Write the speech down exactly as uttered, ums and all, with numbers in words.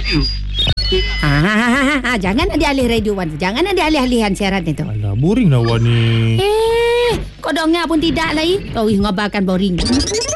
Ha, ha, ha, ha, ha. Jangan ada alih radio Wan. Jangan ada alih-alihan siaran itu. Alah, boring lah Wan ni. Eh, kau dengar pun tidak lagi. Kau ih ngabarkan boring.